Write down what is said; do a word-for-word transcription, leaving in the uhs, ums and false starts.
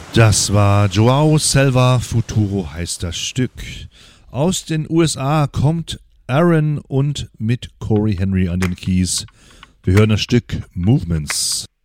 Das war Joao Selva, Futuro heißt das Stück. Aus den U S A kommt Aaron und mit Corey Henry an den Keys. Wir hören das Stück Movements.